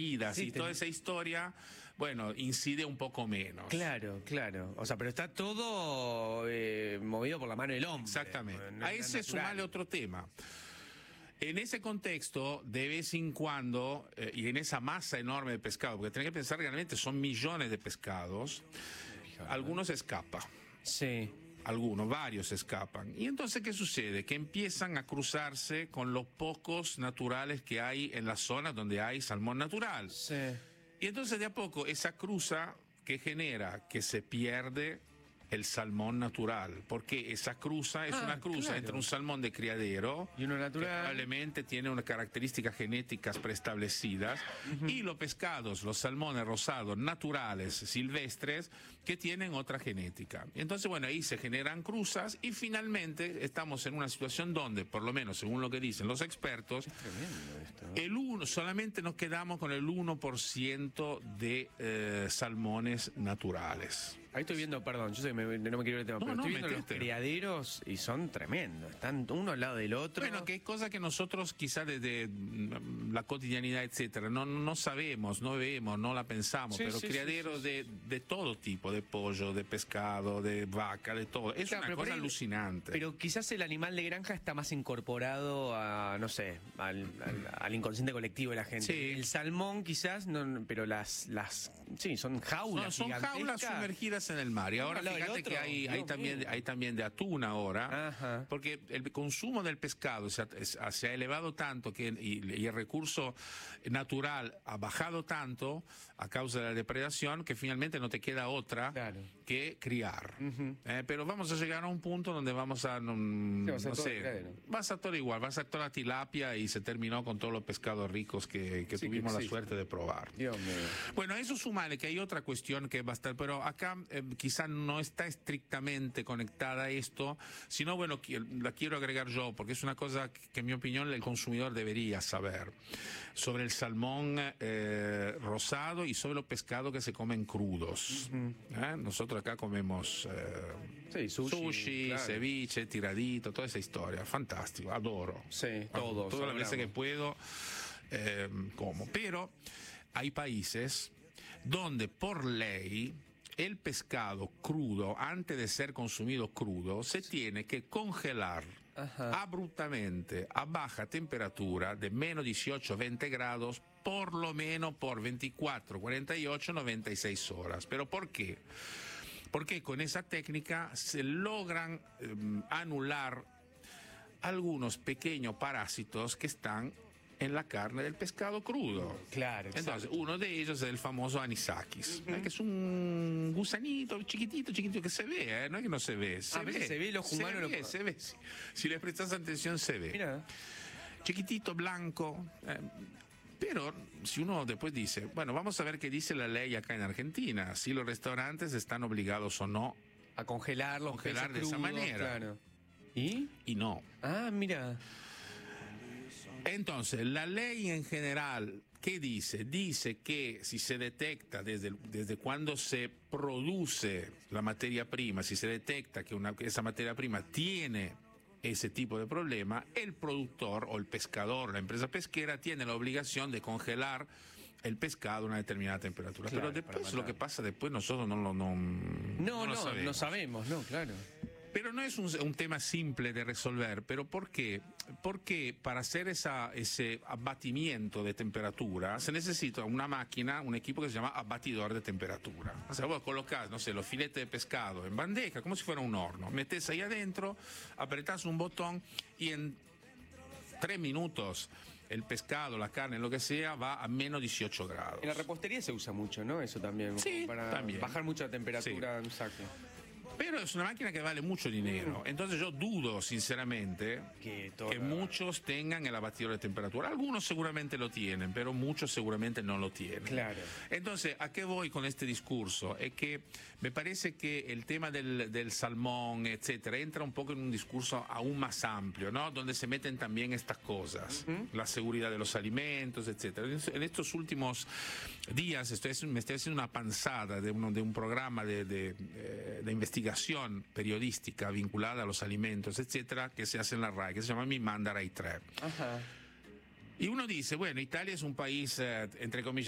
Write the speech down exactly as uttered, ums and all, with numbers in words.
heridas Sí, y te... toda esa historia, bueno, incide un poco menos. Claro, claro. O sea, pero está todo eh, movido por la mano del hombre. Exactamente. No, A ese sumarle otro tema. En ese contexto, de vez en cuando, eh, y en esa masa enorme de pescado, porque tenés que pensar que realmente son millones de pescados, algunos escapan. Sí. Algunos, varios escapan. Y entonces, ¿qué sucede? Que empiezan a cruzarse con los pocos naturales que hay en la zona donde hay salmón natural. Sí. Y entonces, de a poco, esa cruza que genera que se pierde el salmón natural, porque esa cruza es ah, una cruza claro. entre un salmón de criadero y uno natural, que probablemente tiene unas características genéticas preestablecidas, uh-huh. y los pescados, los salmones rosados naturales, silvestres, que tienen otra genética. Entonces, bueno, ahí se generan cruzas y finalmente estamos en una situación donde, por lo menos según lo que dicen los expertos, es tremendo esto, ¿no? el uno, solamente nos quedamos con el uno por ciento de eh, salmones naturales. Ahí estoy viendo, perdón, yo sé que me, no me quiero ir el tema, no, pero no, estoy viendo metete. Los criaderos y son tremendos, están uno al lado del otro. Bueno, que hay cosas que nosotros quizás desde la cotidianidad, etcétera, no, no sabemos, no vemos, no la pensamos, sí, pero sí, criaderos sí, sí. De, de todo tipo, de pollo, de pescado, de vaca, de todo. Es claro, una cosa ahí, alucinante. Pero quizás el animal de granja está más incorporado a, no sé, al, al, al inconsciente colectivo de la gente. Sí. El salmón quizás, no, pero las, las, sí, son jaulas. No, son jaulas sumergidas en el mar. Y ahora fíjate que hay, hay, también, hay también de atún ahora, ajá. porque el consumo del pescado se ha, se ha elevado tanto que, y, y el recurso natural ha bajado tanto a causa de la depredación que finalmente no te queda otra claro. que criar. Uh-huh. eh, pero vamos a llegar a un punto donde vamos a, no, sí, vas a no sé, va a ser todo igual, va a ser toda la tilapia y se terminó con todos los pescados ricos que, que sí, tuvimos que la suerte de probar. Dios mío. Bueno, a eso sumale que hay otra cuestión que va a estar, pero acá eh, quizá no está estrictamente conectada a esto, sino bueno, la quiero agregar yo, porque es una cosa que en mi opinión el consumidor debería saber, sobre el salmón eh, rosado y sobre los pescados que se comen crudos. Uh-huh. ¿Eh? Nosotros acá comemos eh, sí, sushi, sushi claro. ceviche, tiradito, toda esa historia, fantástico, adoro. Sí, todo. Todas las veces que puedo, eh, como. Pero hay países donde por ley el pescado crudo, antes de ser consumido crudo, se tiene que congelar Ajá. abruptamente a baja temperatura de menos dieciocho, veinte grados, por lo menos por veinticuatro, cuarenta y ocho, noventa y seis horas. ¿Pero por qué? Porque con esa técnica se logran eh, anular algunos pequeños parásitos que están en la carne del pescado crudo. Claro. Entonces, exacto. uno de ellos es el famoso anisakis, Uh-huh. ¿eh? que es un gusanito chiquitito, chiquitito, que se ve, ¿eh? No es que no se ve, se a ve. Se ve, los humanos se ve, lo... se ve. Si, si le prestas atención, se ve. Mira. Chiquitito, blanco. Eh, pero si uno después dice, bueno, vamos a ver qué dice la ley acá en Argentina, si los restaurantes están obligados o no a congelarlos, congelar de crudos, esa manera. Claro. ¿Y? Y no. Ah, mira. Entonces, la ley en general, ¿qué dice? Dice que si se detecta desde, desde cuando se produce la materia prima, si se detecta que, una, que esa materia prima tiene ese tipo de problema, el productor o el pescador, la empresa pesquera, tiene la obligación de congelar el pescado a una determinada temperatura. Claro, pero después lo que pasa después nosotros no lo no, no, no, lo no, sabemos. no sabemos, no, claro. Pero no es un, un tema simple de resolver. ¿Pero por qué? Porque para hacer esa, ese abatimiento de temperatura se necesita una máquina, un equipo que se llama abatidor de temperatura. O sea, vos colocás, no sé, los filetes de pescado en bandeja, como si fuera un horno. Metés ahí adentro, apretás un botón y en tres minutos el pescado, la carne, lo que sea, va a menos dieciocho grados. En la repostería se usa mucho, ¿no? Eso también. Sí, para también. bajar mucho la temperatura sí. en saque. Pero es una máquina que vale mucho dinero. Entonces yo dudo, sinceramente, que, que muchos tengan el abatidor de temperatura. Algunos seguramente lo tienen, pero muchos seguramente no lo tienen. Claro. Entonces, ¿a qué voy con este discurso? Es que me parece que el tema del, del salmón, etcétera, entra un poco en un discurso aún más amplio, ¿no? Donde se meten también estas cosas. Uh-huh. La seguridad de los alimentos, etcétera. En estos últimos días estoy, me estoy haciendo una panzada de, uno, de un programa de, de, de investigación periodística vinculada a los alimentos, etcétera, que se hace en la RAI, que se llama Mi Manda Rai tres. Ajá. Y uno dice, bueno, Italia es un país, eh, entre comillas,